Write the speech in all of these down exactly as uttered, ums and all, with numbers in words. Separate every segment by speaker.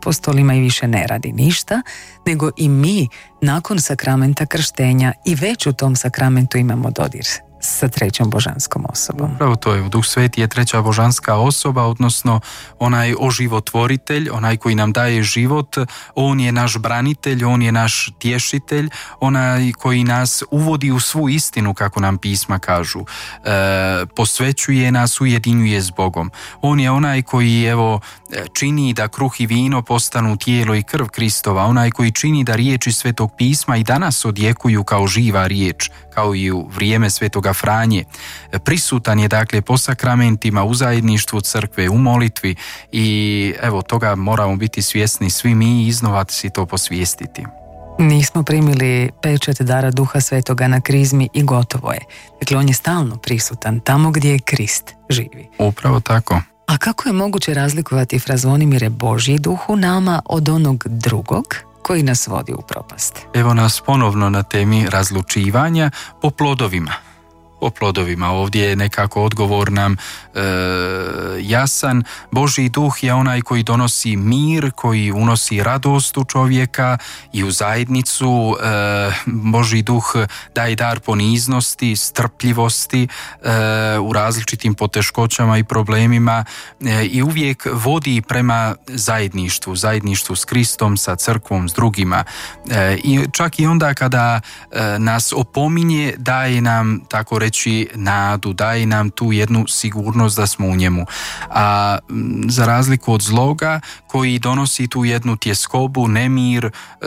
Speaker 1: apostolima i više ne radi ništa, nego i mi nakon sakramenta krštenja i već u tom sakramentu imamo dodir sa trećom božanskom osobom.
Speaker 2: Upravo to je, Duh Sveti je treća božanska osoba, odnosno onaj oživotvoritelj, onaj koji nam daje život, on je naš branitelj, on je naš tješitelj, onaj koji nas uvodi u svu istinu, kako nam pisma kažu, e, posvećuje nas, ujedinjuje s Bogom. On je onaj koji evo čini da kruh i vino postanu tijelo i krv Kristova, onaj koji čini da riječi Svetog pisma i danas odjekuju kao živa riječ, kao i u vrijeme Svetoga Franje. Prisutan je dakle po sakramentima, u zajedništvu crkve, u molitvi i evo toga moramo biti svjesni svi mi i iznova si to posvijestiti.
Speaker 1: Nismo primili pečat dara Duha Svetoga na krizmi i gotovo je. Dakle, on je stalno prisutan tamo gdje je Krist živi.
Speaker 2: Upravo tako.
Speaker 1: A kako je moguće razlikovati, fra Zvonimire, Božji duh u nama od onog drugog koji nas vodi u propast?
Speaker 2: Evo nas ponovno na temi razlučivanja po plodovima. Po plodovima. Ovdje je nekako odgovor nam e, jasan. Božji duh je onaj koji donosi mir, koji unosi radost u čovjeka i u zajednicu. E, Božji duh daje dar poniznosti, strpljivosti e, u različitim poteškoćama i problemima e, i uvijek vodi prema zajedništvu, zajedništvu s Kristom, sa crkvom, s drugima. E, I čak i onda kada e, nas opominje, daje nam, tako reći, nadu, daje nam tu jednu sigurnost da smo u njemu. A za razliku od zloga koji donosi tu jednu tjeskobu, nemir, e,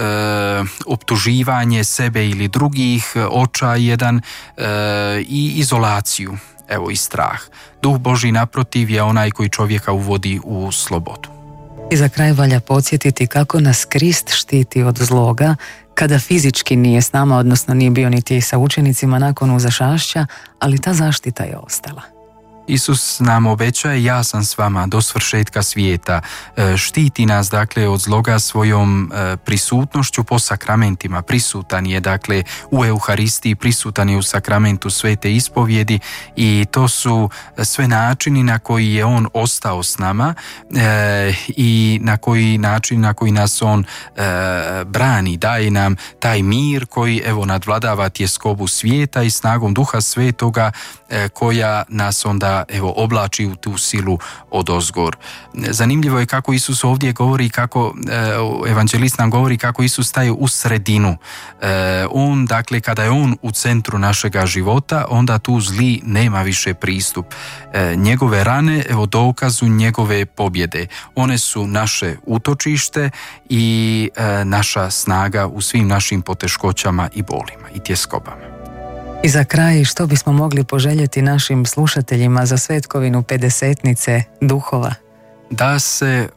Speaker 2: optuživanje sebe ili drugih, očaj jedan e, i izolaciju, evo i strah. Duh Božji naprotiv je onaj koji čovjeka uvodi u slobodu.
Speaker 1: I za kraj valja podsjetiti kako nas Krist štiti od zloga kada fizički nije s nama, odnosno nije bio niti sa učenicima nakon uzašašća, ali ta zaštita je ostala.
Speaker 2: Isus nam obećaje, ja sam s vama do svršetka svijeta. Štiti nas dakle od zloga svojom prisutnošću po sakramentima. Prisutan je dakle u Euharistiji, prisutan je u sakramentu svete ispovjedi i to su sve načini na koji je on ostao s nama e, i na koji način na koji nas on e, brani, daje nam taj mir koji evo nadvladava tjeskobu svijeta i snagom Duha Svetoga e, koja nas onda evo oblači u tu silu odozgor. Zanimljivo je kako Isus ovdje govori, kako e, evanđelist nam govori kako Isus staje u sredinu. E, on, dakle, kada je on u centru našega života, onda tu zli nema više pristup. E, njegove rane, evo, dokazu njegove pobjede. One su naše utočište i e, naša snaga u svim našim poteškoćama i bolima i tjeskobama.
Speaker 1: I za kraj, što bismo mogli poželjeti našim slušateljima za svetkovinu pedesetnice duhova?
Speaker 2: Da se e,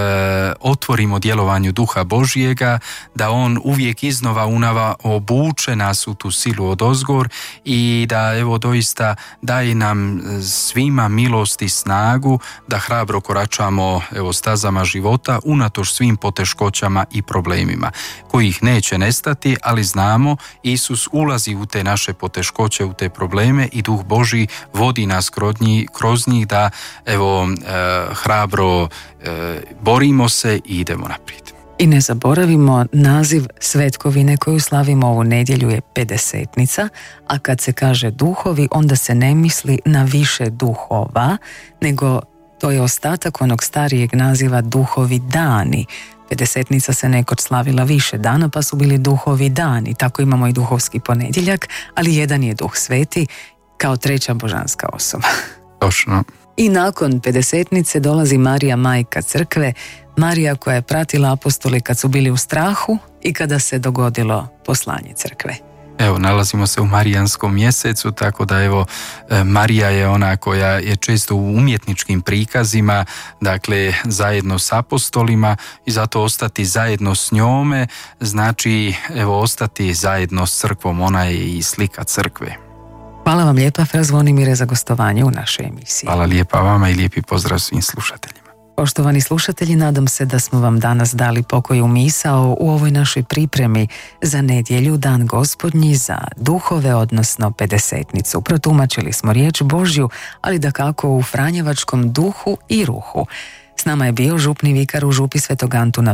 Speaker 2: otvorimo djelovanju Duha Božjega, da on uvijek iznova unava obuče nas u tu silu odozgor i da evo doista daje nam svima milost i snagu da hrabro koračamo evo stazama života unatoč svim poteškoćama i problemima kojih neće nestati, ali znamo Isus ulazi u te naše poteškoće, u te probleme i Duh Božji vodi nas kroz njih, kroz njih da evo e, hrabro E, borimo se i idemo naprijed.
Speaker 1: I ne zaboravimo, naziv svetkovine koju slavimo ovu nedjelju je pedesetnica, a kad se kaže duhovi, onda se ne misli na više duhova, nego to je ostatak onog starijeg naziva duhovi dani. Pedesetnica se nekod slavila više dana, pa su bili duhovi dani. Tako imamo i duhovski ponedjeljak, ali jedan je Duh Sveti kao treća božanska osoba.
Speaker 2: Točno.
Speaker 1: I nakon pedesetnice dolazi Marija, majka crkve, Marija koja je pratila apostoli kad su bili u strahu i kada se dogodilo poslanje crkve.
Speaker 2: Evo, nalazimo se u marijanskom mjesecu, tako da evo, Marija je ona koja je često u umjetničkim prikazima, dakle, zajedno s apostolima i zato ostati zajedno s njome, znači, evo, ostati zajedno s crkvom, ona je i slika crkve.
Speaker 1: Hvala vam lijepa, fra Zvonimire, za gostovanje u našoj emisiji.
Speaker 2: Hvala lijepa vama i lijepi pozdrav svim slušateljima.
Speaker 1: Poštovani slušatelji, nadam se da smo vam danas dali pokoju misao u ovoj našoj pripremi za nedjelju, dan Gospodnji, za duhove, odnosno pedesetnicu. Protumačili smo riječ Božju, ali dakako u franjevačkom duhu i ruhu. S nama je bio župni vikar u župi Svetog Antuna